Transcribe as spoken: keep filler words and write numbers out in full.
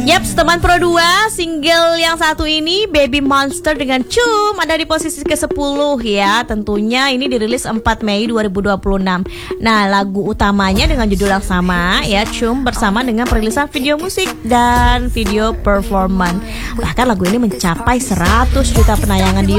Yaps, teman Pro dua, single yang satu ini Baby Monster dengan Cum ada di posisi kesepuluh ya. Tentunya ini dirilis empat Mei dua ribu dua puluh enam. Nah, lagu utamanya dengan judul yang sama ya, Cum, bersama dengan perilisan video musik dan video performance. Bahkan lagu ini mencapai seratus juta penayangan di